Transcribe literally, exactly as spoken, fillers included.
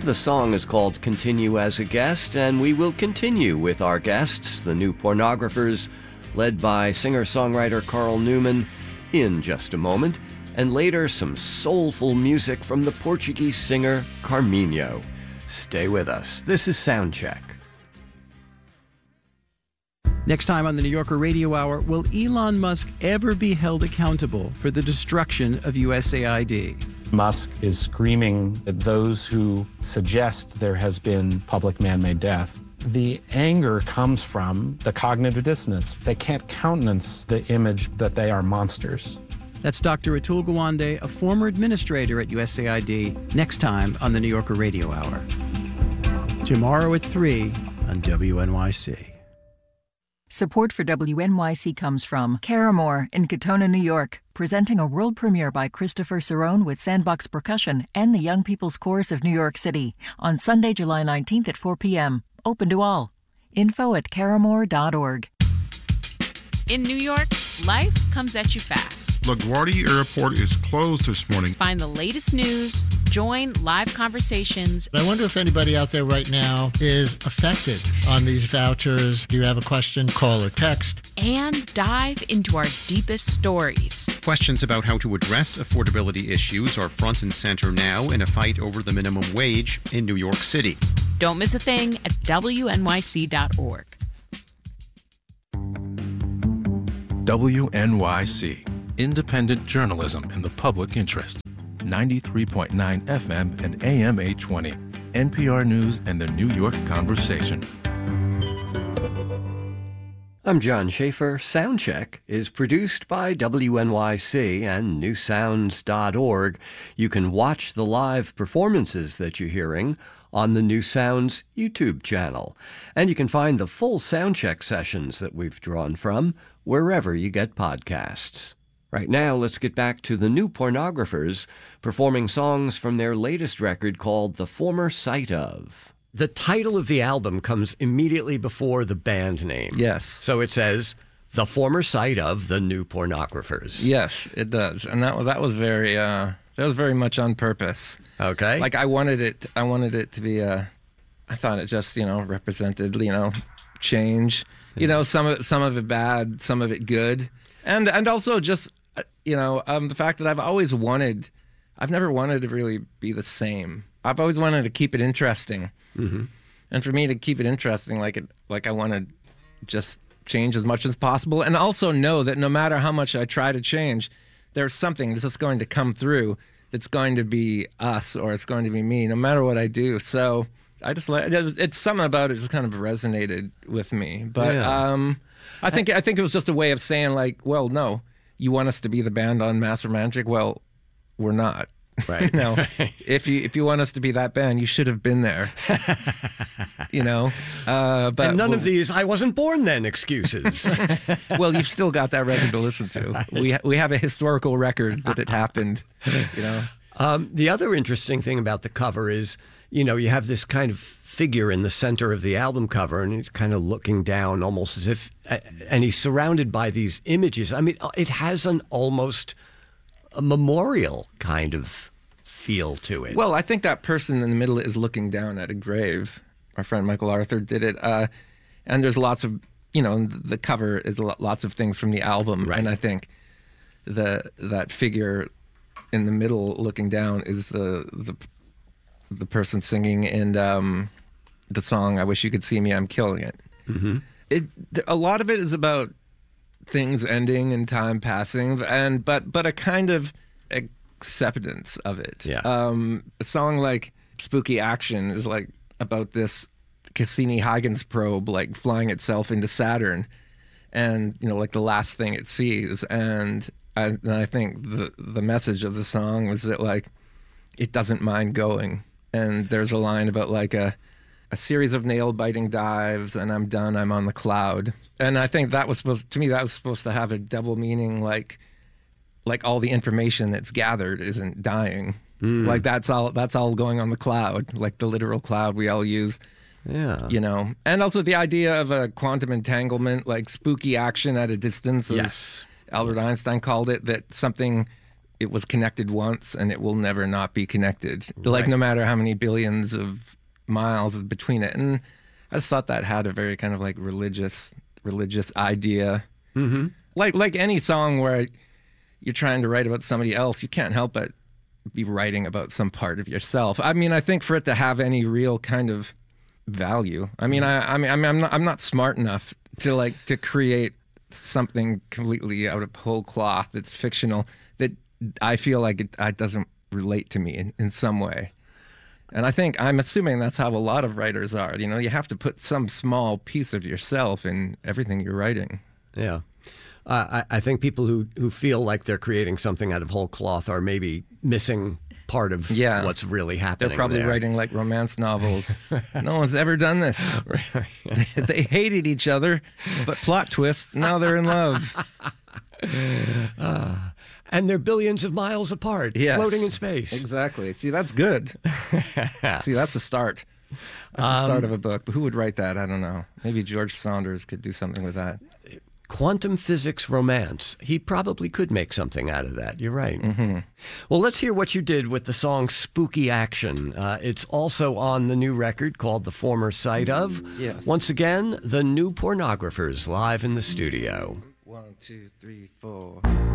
The song is called Continue as a Guest, and we will continue with our guests, the New Pornographers, led by singer-songwriter Carl Newman, in just a moment, and later some soulful music from the Portuguese singer Carminho. Stay with us. This is Soundcheck. Next time on the New Yorker Radio Hour, will Elon Musk ever be held accountable for the destruction of U S A I D? Musk is screaming at those who suggest there has been public man-made death. The anger comes from the cognitive dissonance. They can't countenance the image that they are monsters. That's Doctor Atul Gawande, a former administrator at U S A I D, next time on the New Yorker Radio Hour. Tomorrow at three on W N Y C. Support for W N Y C comes from Caramore in Katona, New York, presenting a world premiere by Christopher Cerrone with Sandbox Percussion and the Young People's Chorus of New York City on Sunday, July nineteenth at four p.m. Open to all. Info at caramore dot org. In New York, life comes at you fast. LaGuardia Airport is closed this morning. Find the latest news, join live conversations. I wonder if anybody out there right now is affected on these vouchers. Do you have a question? Call or text. And dive into our deepest stories. Questions about how to address affordability issues are front and center now in a fight over the minimum wage in New York City. Don't miss a thing at W N Y C dot org. W N Y C, independent journalism in the public interest. ninety-three point nine F M and A M eight twenty. N P R News and the New York Conversation. I'm John Schaefer. Soundcheck is produced by W N Y C and new sounds dot org. You can watch the live performances that you're hearing on the New Sounds YouTube channel. And you can find the full Soundcheck sessions that we've drawn from wherever you get podcasts. Right now, let's get back to the New Pornographers performing songs from their latest record called The Former Sight Of. The title of the album comes immediately before the band name. Yes. So it says, The Former Sight Of the New Pornographers. Yes, it does. And that was, that was very, uh, that was very much on purpose. Okay. Like I wanted it, I wanted it to be, uh, I thought it just, you know, represented, you know, change. You know, some of some of it bad, some of it good, and and also just you know um, the fact that I've always wanted, I've never wanted to really be the same. I've always wanted to keep it interesting, mm-hmm. and for me to keep it interesting, like it, like I want to just change as much as possible, and also know that no matter how much I try to change, there's something that's just going to come through that's going to be us or it's going to be me, no matter what I do. So. I just like it's something about it just kind of resonated with me, but yeah. um, I think I think it was just a way of saying like, well, no, you want us to be the band on Master Magic? Well, we're not. Right. No. if you if you want us to be that band, you should have been there. you know. Uh, but and none well, of these "I wasn't born then" excuses. Well, you've still got that record to listen to. We ha- we have a historical record that it happened. You know. Um, the other interesting thing about the cover is, you know, you have this kind of figure in the center of the album cover, and he's kind of looking down almost as if, and he's surrounded by these images. I mean, it has an almost a memorial kind of feel to it. Well, I think that person in the middle is looking down at a grave. Our friend Michael Arthur did it. Uh, and there's lots of, you know, the cover is lots of things from the album. Right. And I think the that figure in the middle looking down is the the the person singing in um, the song "I Wish You Could See Me, I'm Killing It." Mm-hmm. It a lot of it is about things ending and time passing, and but but a kind of acceptance of it. Yeah. Um, a song like "Spooky Action" is like about this Cassini-Huygens probe like flying itself into Saturn, and you know, like the last thing it sees. And I, and I think the the message of the song was that like it doesn't mind going. And there's a line about like a a series of nail-biting dives, and I'm done, I'm on the cloud. And I think that was supposed, to me, that was supposed to have a double meaning, like like all the information that's gathered isn't dying. Mm. Like that's all that's all going on the cloud, like the literal cloud we all use. Yeah. You know. And also the idea of a quantum entanglement, like spooky action at a distance, as yes. Albert yes. Einstein called it, that something it was connected once and it will never not be connected. Right. Like no matter how many billions of miles between it. And I just thought that had a very kind of like religious religious idea. Mm-hmm. Like like any song where you're trying to write about somebody else, you can't help but be writing about some part of yourself. I mean, I think for it to have any real kind of value, I mean, I, I mean, I mean, I'm not, I'm not smart enough to like to create something completely out of whole cloth that's fictional that I feel like it, it doesn't relate to me in, in some way. And I think I'm assuming that's how a lot of writers are. You know, you have to put some small piece of yourself in everything you're writing. Yeah. Uh, I, I think people who, who feel like they're creating something out of whole cloth are maybe missing part of yeah. what's really happening. They're probably there. writing like romance novels. No one's ever done this. They hated each other, but plot twist, now they're in love. Uh, and they're billions of miles apart, yes. floating in space. Exactly. See, that's good. See, that's a start. That's um, the start of a book. But who would write that? I don't know. Maybe George Saunders could do something with that. Quantum physics romance. He probably could make something out of that. You're right. Mm-hmm. Well, let's hear what you did with the song Spooky Action. Uh, it's also on the new record called The Former Sight Of. Yes. Once again, the New Pornographers live in the studio. One, two, three, four.